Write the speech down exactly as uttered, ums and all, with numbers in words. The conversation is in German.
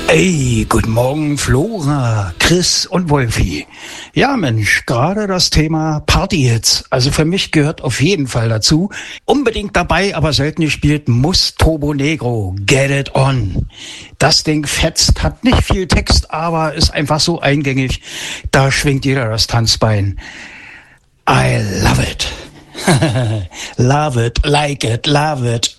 Ey, guten Morgen, Flora, Chris und Wolfi. Ja, Mensch, gerade das Thema Partyhits. Also für mich gehört auf jeden Fall dazu. Unbedingt dabei, aber selten gespielt, muss Turbo Negro, Get It On. Das Ding fetzt, hat nicht viel Text, aber ist einfach so eingängig. Da schwingt jeder das Tanzbein. I love it. Love it, like it, love it.